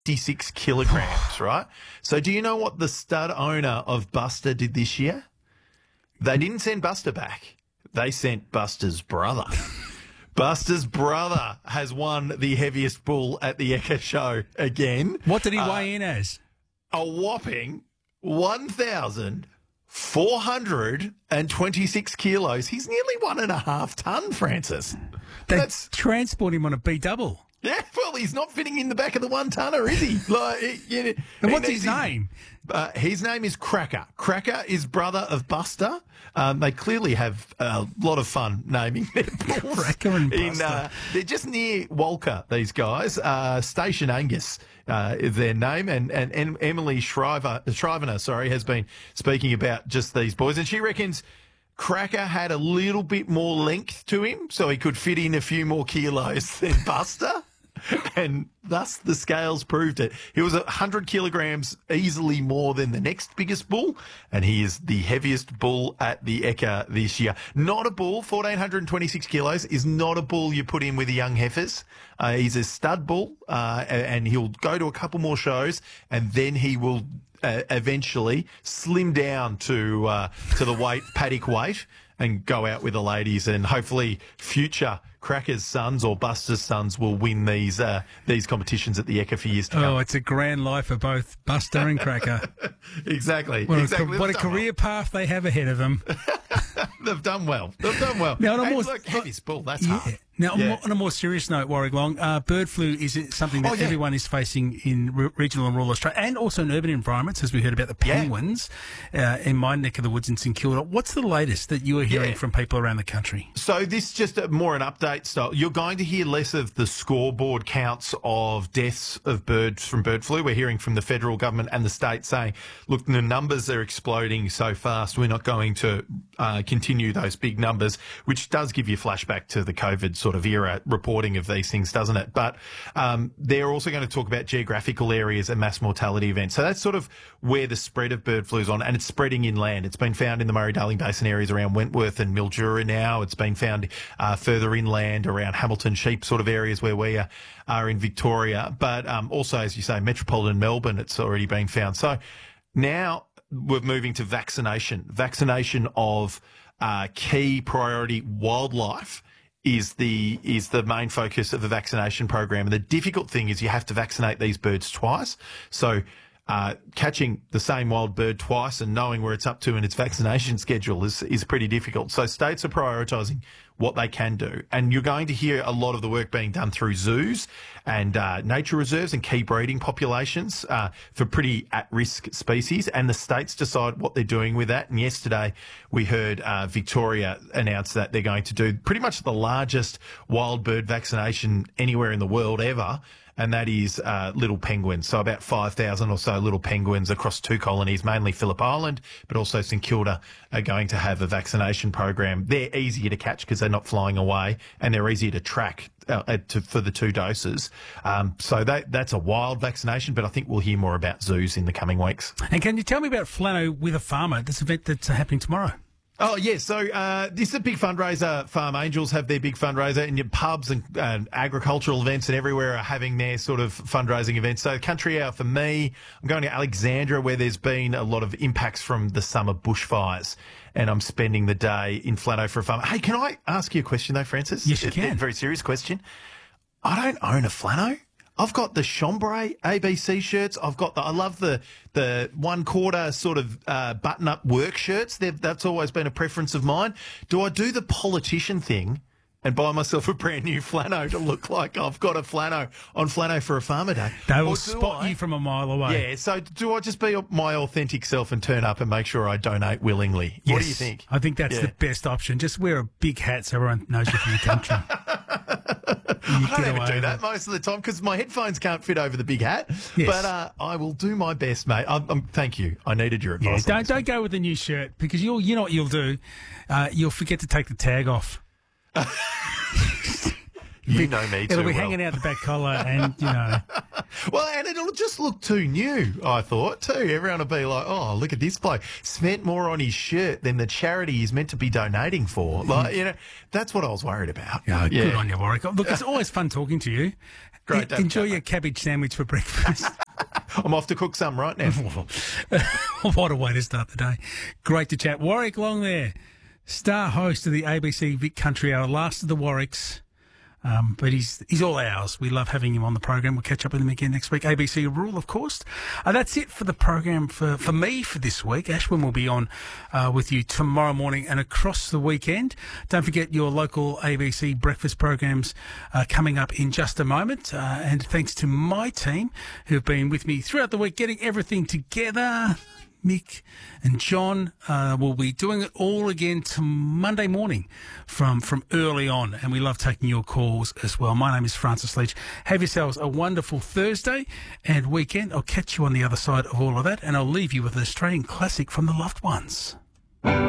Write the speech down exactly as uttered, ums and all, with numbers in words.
fifty-six kilograms, right? So do you know what the stud owner of Buster did this year? They didn't send Buster back. They sent Buster's brother. Buster's brother has won the heaviest bull at the Ekka show again. What did he Uh, weigh in as? A whopping one thousand four hundred twenty-six kilos. He's nearly one and a half ton, Francis. They That's transport him on a B double. yeah. Well, he's not fitting in the back of the one tonner, is he? Like, he- you know, And he what's needs his name? Uh, his name is Cracker. Cracker is brother of Buster. Um, they clearly have a lot of fun naming their bulls. Cracker and In, Buster. uh, they're just near Walker, these guys. Uh, Station Angus uh, is their name. And, and, and Emily Shriver, Shrivener, sorry, has been speaking about just these boys. And she reckons Cracker had a little bit more length to him, so he could fit in a few more kilos than Buster. And thus the scales proved it. He was one hundred kilograms easily more than the next biggest bull, and he is the heaviest bull at the Ekka this year. Not a bull, one thousand four hundred twenty-six kilos, is not a bull you put in with the young heifers. Uh, he's a stud bull, uh, and he'll go to a couple more shows, and then he will uh, eventually slim down to uh, to the weight, paddock weight, and go out with the ladies, and hopefully future Cracker's sons or Buster's sons will win these uh, these competitions at the Ekka for years to come. Oh, it's a grand life for both Buster and Cracker. exactly. What, exactly. a, what a They've done career path they have ahead of them. well. They've done well. They've done well. Now, on a Hey, more- look, heaviest bull, that's Yeah. hard. Now, Yeah. more- on a more serious note, Warwick Long, uh, bird flu is it something that Oh, yeah. everyone is facing in re- regional and rural Australia, and also in urban environments, as we heard about the Yeah. penguins uh, in my neck of the woods in St Kilda. What's the latest that you are hearing Yeah. from people around the country? So this just a, more an update style. You're going to hear less of the scoreboard counts of deaths of birds from bird flu. We're hearing from the federal government and the state saying, look, the numbers are exploding so fast, we're not going to uh, continue those big numbers, which does give you flashback to the COVID sort of era reporting of these things, doesn't it? But um, they're also going to talk about geographical areas and mass mortality events. So that's sort of where the spread of bird flu is on, and it's spreading inland. It's been found in the Murray-Darling Basin areas around Wentworth and Mildura now. It's been found uh, further inland around Hamilton Sheep sort of areas where we are, are in Victoria. But um, also, as you say, metropolitan Melbourne, it's already been found. So now we're moving to vaccination. Vaccination of uh, key priority wildlife is the is the main focus of the vaccination program. And the difficult thing is you have to vaccinate these birds twice. So uh, catching the same wild bird twice and knowing where it's up to in its vaccination schedule is is pretty difficult. So states are prioritising what they can do. And you're going to hear a lot of the work being done through zoos and uh, nature reserves and key breeding populations uh, for pretty at-risk species. And the states decide what they're doing with that. And yesterday we heard uh, Victoria announce that they're going to do pretty much the largest wild bird vaccination anywhere in the world ever. And that is uh, little penguins. So about five thousand or so little penguins across two colonies, mainly Phillip Island, but also St Kilda, are going to have a vaccination program. They're easier to catch because they're not flying away, and they're easier to track uh, to, for the two doses. Um, so that, that's a wild vaccination, but I think we'll hear more about zoos in the coming weeks. And can you tell me about Flano with a Farmer, this event that's uh, happening tomorrow? Oh, yeah. So uh, this is a big fundraiser. Farm Angels have their big fundraiser, and your pubs and uh, agricultural events and everywhere are having their sort of fundraising events. So country out for me, I'm going to Alexandra, where there's been a lot of impacts from the summer bushfires, and I'm spending the day in Flano for a farm. Hey, can I ask you a question, though, Francis? Yes, you A- can. A very serious question. I don't own a Flano. I've got the chambray A B C shirts. I've got the, I love the the one quarter sort of uh, button up work shirts. They've, that's always been a preference of mine. Do I do the politician thing and buy myself a brand new flano to look like I've got a flano on Flano for a farmer day? They Or will do spot I- you from a mile away. Yeah, so do I just be my authentic self and turn up and make sure I donate willingly? What do you Yes. think? I think that's Yeah. the best option. Just wear a big hat so everyone knows you're from the country. You I don't get even away do with that it. most of the time because my headphones can't fit over the big hat. Yes. But uh, I will do my best, mate. I'm, I'm, thank you. I needed your Yeah, advice. on don't this don't go with the new shirt because you'll you know what you'll do. Uh, you'll forget to take the tag off. You know me too It'll be well. hanging out the back collar and, you know. Well, and it'll just look too new, I thought, too. Everyone will be like, oh, look at this bloke. Spent more on his shirt than the charity he's meant to be donating for. Like, you know, that's what I was worried about. Yeah, good on you, Warwick. Look, it's always fun talking to you. Great to have Enjoy a chat, your cabbage sandwich for breakfast. I'm off to cook some right now. What a way to start the day. Great to chat. Warwick Long there, star host of the A B C Vic Country Hour, last of the Warwicks. Um, but he's he's all ours. We love having him on the program. We'll catch up with him again next week. A B C Rural, of course. Uh, that's it for the program for, for me for this week. Ashwin will be on uh, with you tomorrow morning and across the weekend. Don't forget your local A B C breakfast programs uh, coming up in just a moment. Uh, and thanks to my team who've been with me throughout the week getting everything together. Mick and John uh, will be doing it all again to Monday morning from, from early on, and we love taking your calls as well. My name is Francis Leach. Have yourselves a wonderful Thursday and weekend. I'll catch you on the other side of all of that, and I'll leave you with an Australian classic from the loved ones.